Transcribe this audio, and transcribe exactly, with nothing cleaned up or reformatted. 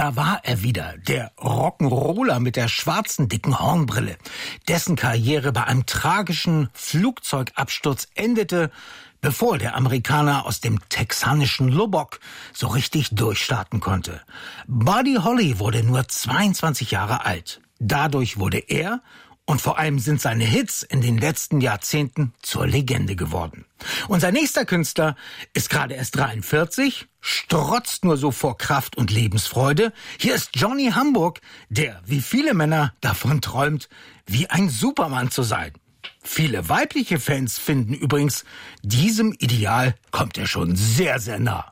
Da war er wieder, der Rock'n'Roller mit der schwarzen dicken Hornbrille, dessen Karriere bei einem tragischen Flugzeugabsturz endete, bevor der Amerikaner aus dem texanischen Lubbock so richtig durchstarten konnte. Buddy Holly wurde nur zweiundzwanzig Jahre alt. Dadurch wurde er und vor allem sind seine Hits in den letzten Jahrzehnten zur Legende geworden. Unser nächster Künstler ist gerade erst dreiundvierzig, strotzt nur so vor Kraft und Lebensfreude. Hier ist Johnny Hamburg, der, wie viele Männer, davon träumt, wie ein Superman zu sein. Viele weibliche Fans finden übrigens, diesem Ideal kommt er schon sehr, sehr nah.